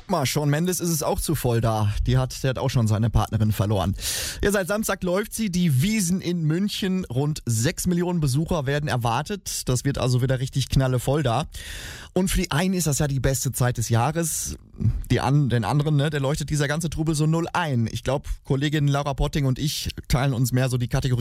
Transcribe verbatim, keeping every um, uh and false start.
Guck mal, Shawn Mendes ist es auch zu voll da. Die hat, der hat auch schon seine Partnerin verloren. Ja, seit Samstag läuft sie, die Wiesn in München. Rund sechs Millionen Besucher werden erwartet. Das wird also wieder richtig knallevoll da. Und für die einen ist das ja die beste Zeit des Jahres. Die an, den anderen, ne, der leuchtet dieser ganze Trubel so null ein. Ich glaube, Kollegin Laura Potting und ich teilen uns mehr so die Kategorie